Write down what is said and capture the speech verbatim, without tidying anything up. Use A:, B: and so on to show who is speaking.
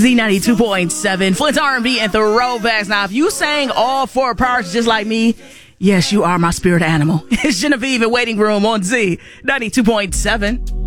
A: Z ninety-two point seven, Flint's R and B and throwbacks. Now, if you sang all four parts just like me, yes, you are my spirit animal. It's Genevieve in Waiting Room on Z ninety-two point seven.